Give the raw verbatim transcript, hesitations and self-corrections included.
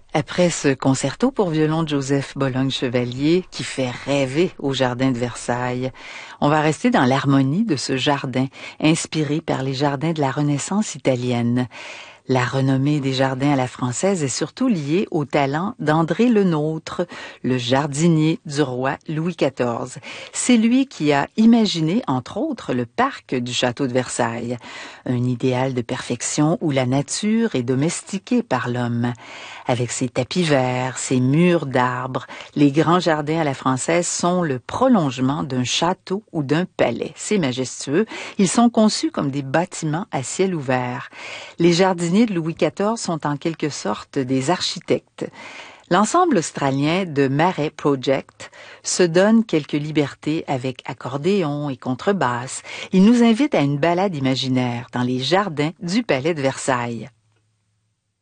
Après ce concerto pour violon de Joseph Bologne-Chevalier, qui fait rêver au jardin de Versailles, on va rester dans l'harmonie de ce jardin, inspiré par les jardins de la Renaissance italienne. La renommée des jardins à la française est surtout liée au talent d'André Le Nôtre, le jardinier du roi Louis quatorze. C'est lui qui a imaginé, entre autres, le parc du château de Versailles, un idéal de perfection où la nature est domestiquée par l'homme. Avec ses tapis verts, ses murs d'arbres, les grands jardins à la française sont le prolongement d'un château ou d'un palais. C'est majestueux. Ils sont conçus comme des bâtiments à ciel ouvert. Les jardiniers de Louis quatorze sont en quelque sorte des architectes. L'ensemble australien de Marais Project se donne quelques libertés avec accordéon et contrebasse. Il nous invite à une balade imaginaire dans les jardins du palais de Versailles.